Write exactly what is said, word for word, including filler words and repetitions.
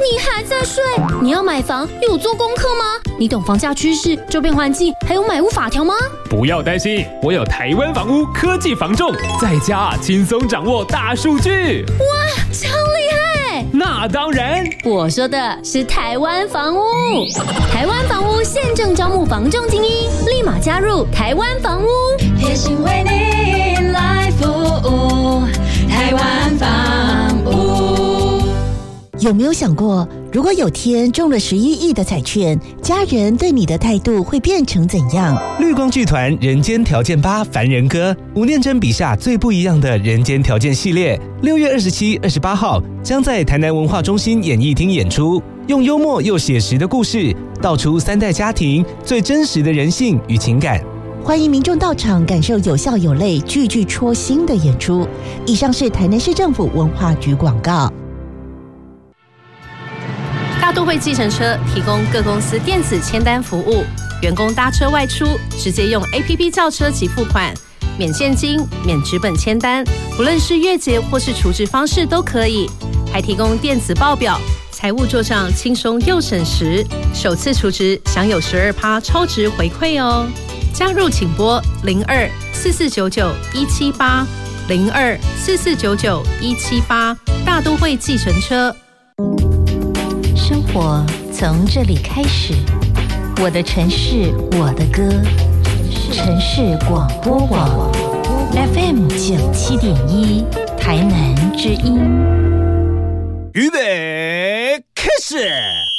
你还在睡？你要买房有做功课吗？你懂房价趋势、周边环境还有买屋法条吗？ 不要担心，我有台湾房屋科技房仲，在家轻松掌握大数据。 哇，超厉害！ 那当然， 我说的是台湾房屋。台湾房屋现正招募房仲精英，立马加入台湾房屋， 贴心为您来服务。台湾房屋。 有没有想过，如果有天中了十一亿的彩券，家人对你的态度会变成怎样？ 绿光剧团《人间条件八》凡人歌，吴念真笔下最不一样的人间条件系列，六月二十七、二十八号将在台南文化中心演艺厅演出，用幽默又写实的故事，道出三代家庭最真实的人性与情感。 欢迎民众到场感受有笑有泪、句句戳心的演出。以上是台南市政府文化局广告。 大都会计程车提供各公司电子签单服务，员工搭车外出直接用 A P P 叫车及付款，免现金、免纸本签单，不论是月结或是储值方式都可以，还提供电子报表，财务做账轻松又省时，首次储值享有 百分之十二 超值回馈哦。加入请拨零二四四九九一七八零二四四九九一七八，大都会计程车。 生活从这里开始，我的城市，我的歌，城市广播网 F M 九七点一，台南之音。 预备，开始。